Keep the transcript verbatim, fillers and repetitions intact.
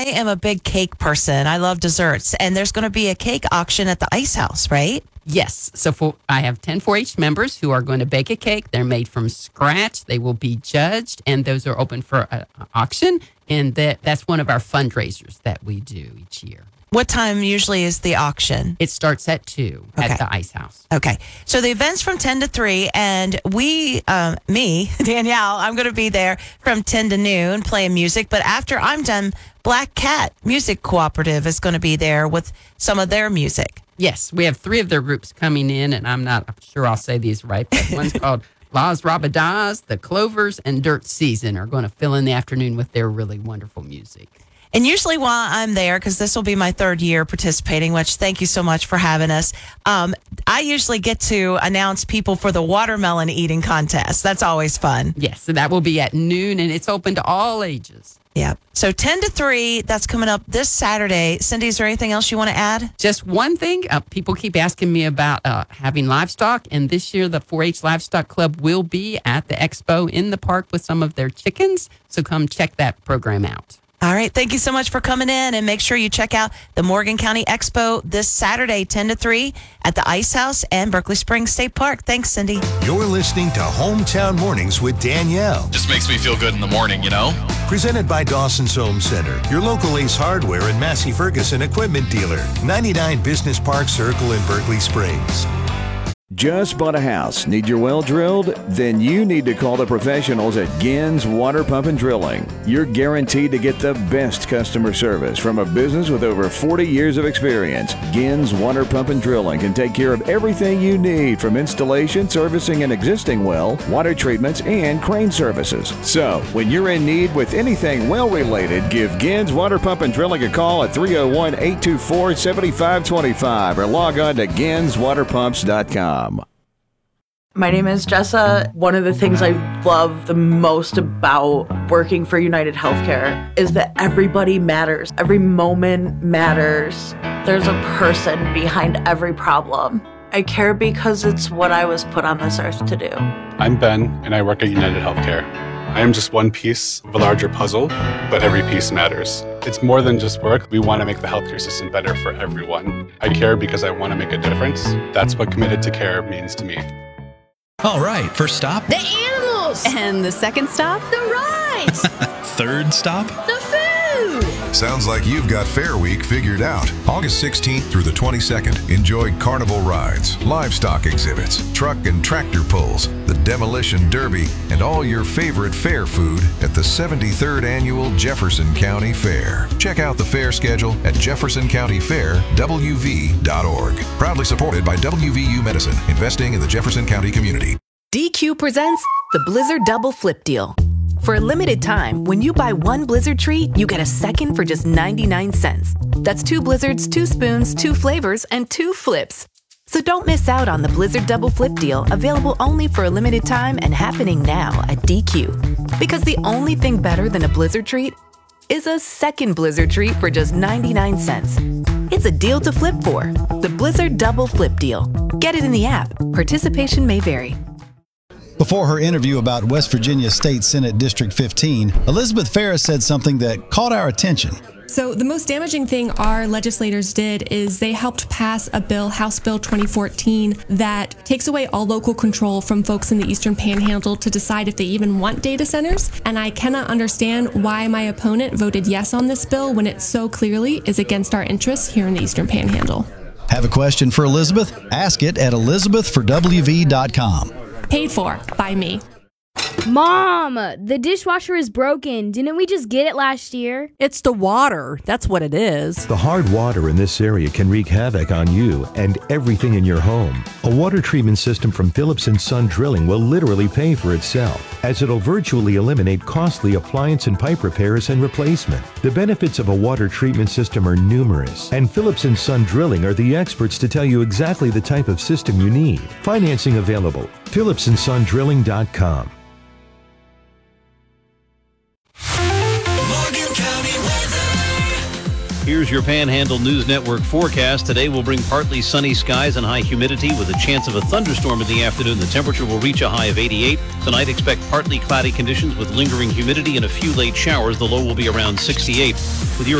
I am a big cake person. I love desserts. And there's going to be a cake auction at the Ice House, right? Yes. So for, I have ten four H members who are going to bake a cake. They're made from scratch. They will be judged, and those are open for uh, auction. And that, that's one of our fundraisers that we do each year. What time usually is the auction? It starts at two okay. at the Ice House. Okay. So the event's from ten to three, and we, um, me, Danielle, I'm going to be there from ten to noon playing music. But after I'm done, Black Cat Music Cooperative is going to be there with some of their music. Yes, we have three of their groups coming in, and I'm not sure I'll say these right, but one's called Las Rabadas, the Clovers, and Dirt Season are going to fill in the afternoon with their really wonderful music. And usually while I'm there, because this will be my third year participating, which thank you so much for having us, um, I usually get to announce people for the watermelon eating contest. That's always fun. Yes, so that will be at noon, and it's open to all ages. Yeah. So ten to three, that's coming up this Saturday. Cindy, is there anything else you want to add? Just one thing. Uh, people keep asking me about uh, having livestock, and this year the four H Livestock Club will be at the expo in the park with some of their chickens. So come check that program out. All right. Thank you so much for coming in, and make sure you check out the Morgan County Expo this Saturday, ten to three at the Ice House and Berkeley Springs State Park. Thanks, Cindy. You're listening to Hometown Mornings with Danielle. Just makes me feel good in the morning, you know? Presented by Dawson's Home Center, your local Ace Hardware and Massey Ferguson equipment dealer. ninety-nine Business Park Circle in Berkeley Springs. Just bought a house? Need your well drilled? Then you need to call the professionals at Gins Water Pump and Drilling. You're guaranteed to get the best customer service from a business with over forty years of experience. Gins Water Pump and Drilling can take care of everything you need, from installation, servicing an existing well, water treatments, and crane services. So, when you're in need with anything well related, give Gins Water Pump and Drilling a call at three oh one, eight two four, seven five two five or log on to gins water pumps dot com. My name is Jessa. One of the things I love the most about working for United Healthcare is that everybody matters. Every moment matters. There's a person behind every problem. I care because it's what I was put on this earth to do. I'm Ben, and I work at United Healthcare. I am just one piece of a larger puzzle, but every piece matters. It's more than just work. We want to make the healthcare system better for everyone. I care because I want to make a difference. That's what committed to care means to me. All right, first stop. The animals. And the second stop? The rides. Third stop? The food. Sounds like you've got Fair Week figured out. August sixteenth through the twenty-second, enjoy carnival rides, livestock exhibits, truck and tractor pulls, the demolition derby, and all your favorite fair food at the seventy-third Annual Jefferson County Fair. Check out the fair schedule at jefferson county fair w v dot org. Proudly supported by W V U Medicine, investing in the Jefferson County community. D Q presents the Blizzard Double Flip Deal. For a limited time, when you buy one Blizzard treat, you get a second for just ninety-nine cents. That's two Blizzards, two spoons, two flavors, and two flips. So don't miss out on the Blizzard Double Flip Deal, available only for a limited time and happening now at D Q. Because the only thing better than a Blizzard treat is a second Blizzard treat for just ninety-nine cents. It's a deal to flip for. The Blizzard Double Flip Deal. Get it in the app. Participation may vary. Before her interview about West Virginia State Senate District fifteen, Elizabeth Ferris said something that caught our attention. So the most damaging thing our legislators did is they helped pass a bill, House Bill twenty fourteen, that takes away all local control from folks in the Eastern Panhandle to decide if they even want data centers. And I cannot understand why my opponent voted yes on this bill when it so clearly is against our interests here in the Eastern Panhandle. Have a question for Elizabeth? Ask it at elizabeth for w v dot com. Paid for by me. Mom, the dishwasher is broken. Didn't we just get it last year? It's the water. That's what it is. The hard water in this area can wreak havoc on you and everything in your home. A water treatment system from Phillips and Son Drilling will literally pay for itself, as it'll virtually eliminate costly appliance and pipe repairs and replacement. The benefits of a water treatment system are numerous, and Phillips and Son Drilling are the experts to tell you exactly the type of system you need. Financing available. phillips and son drilling dot com. Here's your Panhandle News Network forecast. Today will bring partly sunny skies and high humidity with a chance of a thunderstorm in the afternoon. The temperature will reach a high of eighty-eight. Tonight, expect partly cloudy conditions with lingering humidity and a few late showers. The low will be around sixty-eight. With your